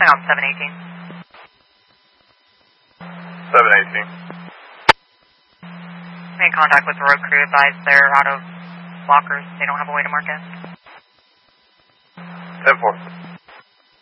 calling out 718. 718. I'm in contact with the road crew, advised they're out of lockers. They don't have a way to mark it. 10-4.